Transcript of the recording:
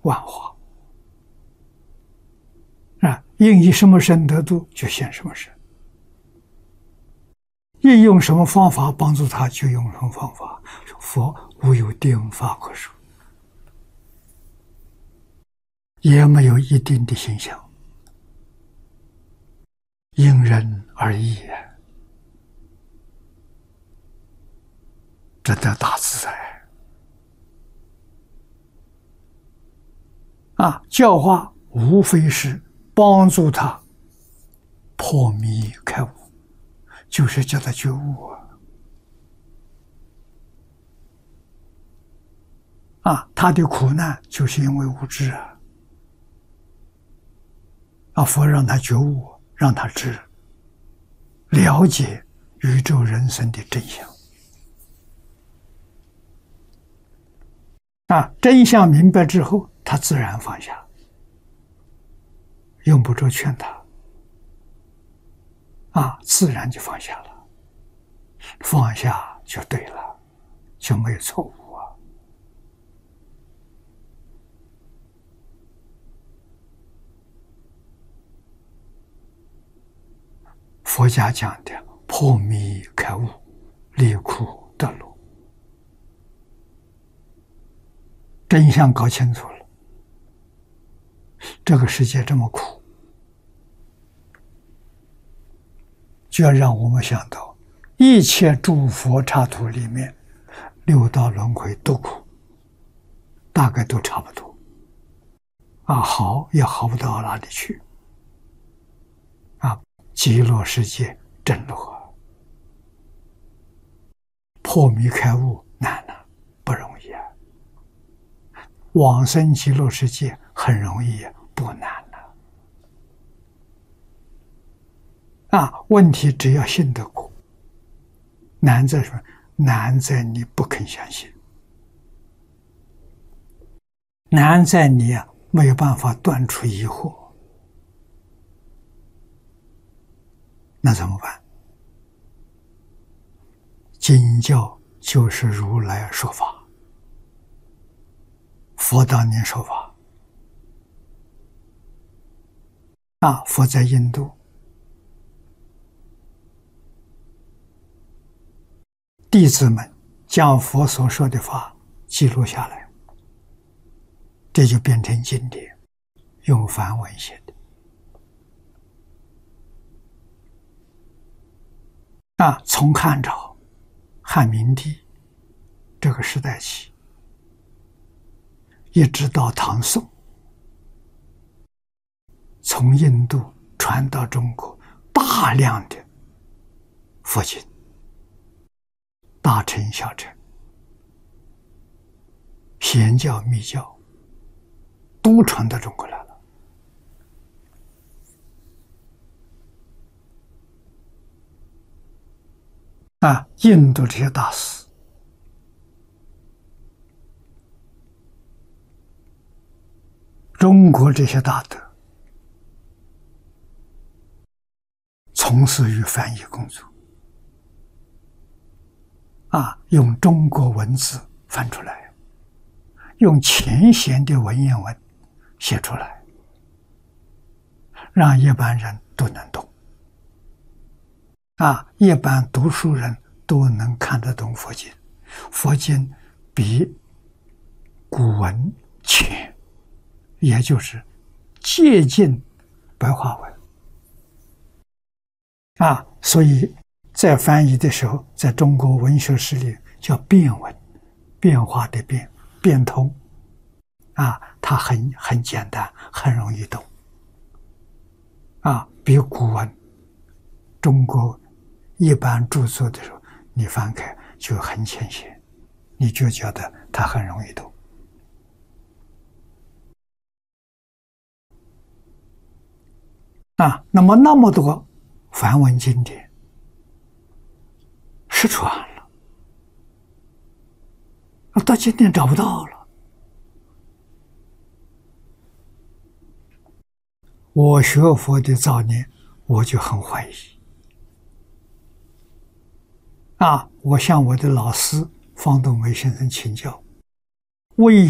万化啊，应以什么身得度，就现什么身。应用什么方法帮助他，就用什么方法。佛无有定法可说，也没有一定的形象，因人而异这叫大自在啊！教化无非是帮助他破迷开悟，就是叫他觉悟啊！他的苦难就是因为无知佛让他觉悟，让他知，了解宇宙人生的真相真相明白之后，他自然放下，用不着劝他自然就放下了，放下就对了，就没有错误佛家讲的破迷开悟，离苦得乐，真相搞清楚了，这个世界这么苦，就要让我们想到一切诸佛刹土里面六道轮回都苦，大概都差不多好也好不到哪里去极乐世界真乐，破迷开悟难不容易往生极乐世界很容易不难问题只要信得过，难在什么？难在你不肯相信，难在你没有办法断除疑惑。那怎么办？经教就是如来说法，佛当年说法佛在印度，弟子们将佛所说的法记录下来，这就变成经典，用梵文写的从汉朝汉明帝这个时代起，一直到唐宋，从印度传到中国大量的佛经，大乘小乘显教密教都传到中国来了印度这些大师中国这些大德从事于翻译工作用中国文字翻出来，用浅显的文言文写出来，让一般人都能懂一般读书人都能看得懂佛经，佛经比古文浅，也就是接近白话文所以在翻译的时候，在中国文学史里叫变文，变化的变，变通它很简单，很容易懂比古文中国一般著作的时候，你翻开就很浅显，你就觉得它很容易懂那么多梵文经典失传了，到今天找不到了。我学佛的早年，我就很怀疑我向我的老师方东梅先生请教，为